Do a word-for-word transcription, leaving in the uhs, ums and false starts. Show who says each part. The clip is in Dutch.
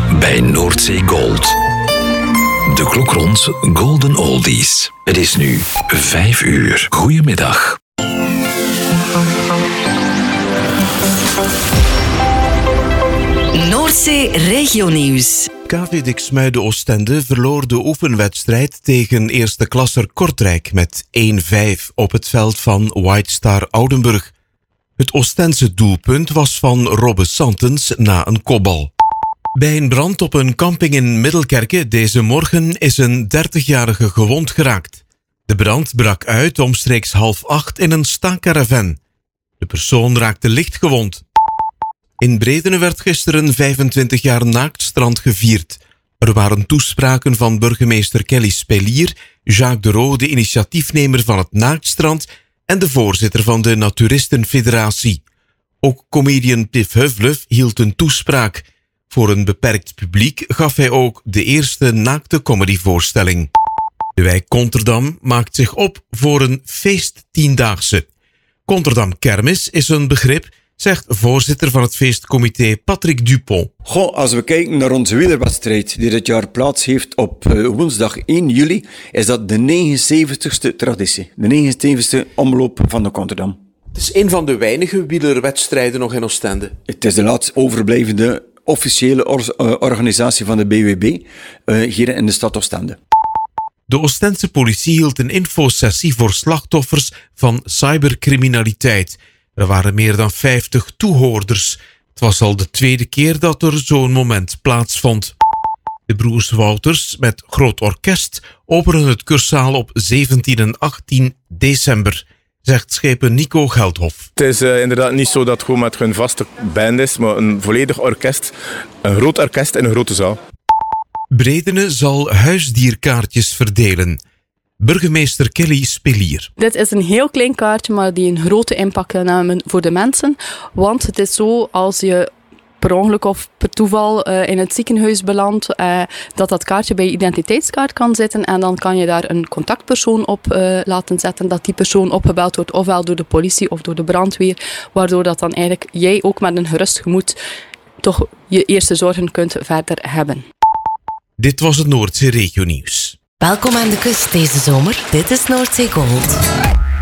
Speaker 1: bij Noordzee Gold. De klok rond Golden Oldies. Het is nu vijf uur. Goedemiddag.
Speaker 2: Noordzee Regionieuws.
Speaker 3: K V Diksmuide Oostende verloor de oefenwedstrijd tegen eerste klasser Kortrijk met één vijf op het veld van White Star Oudenburg. Het Oostense doelpunt was van Robbe Santens na een kopbal. Bij een brand op een camping in Middelkerke deze morgen is een dertigjarige gewond geraakt. De brand brak uit omstreeks half acht in een staancaravan. De persoon raakte licht gewond. In Bredene werd gisteren vijfentwintig jaar naaktstrand gevierd. Er waren toespraken van burgemeester Kelly Spelier, Jacques de Roo, de initiatiefnemer van het naaktstrand en de voorzitter van de Naturistenfederatie. Ook comedian Piff Heuvlef hield een toespraak. Voor een beperkt publiek gaf hij ook de eerste naakte comedyvoorstelling. De wijk Konterdam maakt zich op voor een feesttiendaagse. Konterdam Kermis is een begrip, zegt voorzitter van het feestcomité Patrick Dupont.
Speaker 4: Goh, als we kijken naar onze wielerwedstrijd die dit jaar plaats heeft op uh, woensdag één juli, is dat de negenenzeventigste traditie. De negenenzeventigste omloop van de Konterdam.
Speaker 3: Het is een van de weinige wielerwedstrijden nog in Oostende.
Speaker 4: Het is de laatst overblijvende officiële or- uh, organisatie van de B W B uh, hier in de stad Oostende.
Speaker 3: De Oostense politie hield een infosessie voor slachtoffers van cybercriminaliteit. Er waren meer dan vijftig toehoorders. Het was al de tweede keer dat er zo'n moment plaatsvond. De broers Wouters met groot orkest openen het Cursaal op zeventien en achttien december, zegt schepen Nico Geldhof.
Speaker 5: Het is uh, inderdaad niet zo dat het gewoon met hun vaste band is, maar een volledig orkest, een groot orkest in een grote zaal.
Speaker 3: Bredene zal huisdierkaartjes verdelen. Burgemeester Kelly Spelier.
Speaker 6: Dit is een heel klein kaartje, maar die een grote impact kan hebben voor de mensen. Want het is zo, als je per ongeluk of per toeval uh, in het ziekenhuis belandt, uh, dat dat kaartje bij je identiteitskaart kan zitten en dan kan je daar een contactpersoon op uh, laten zetten, dat die persoon opgebeld wordt, ofwel door de politie of door de brandweer, waardoor dat dan eigenlijk jij ook met een gerust gemoed toch je eerste zorgen kunt verder hebben.
Speaker 3: Dit was het Noordzee Regionieuws.
Speaker 2: Welkom aan de kust deze zomer. Dit is Noordzee Gold.